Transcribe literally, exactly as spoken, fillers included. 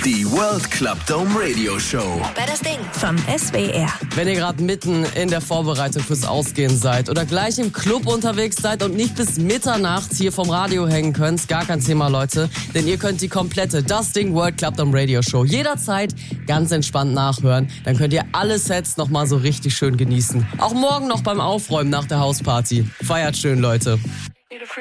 Die World Club Dome Radio Show. Bei das Ding vom S W R. Wenn ihr gerade mitten in der Vorbereitung fürs Ausgehen seid oder gleich im Club unterwegs seid und nicht bis Mitternacht hier vom Radio hängen könnt, gar kein Thema, Leute. Denn ihr könnt die komplette Das Ding World Club Dome Radio Show jederzeit ganz entspannt nachhören. Dann könnt ihr alle Sets nochmal so richtig schön genießen. Auch morgen noch beim Aufräumen nach der Hausparty. Feiert schön, Leute.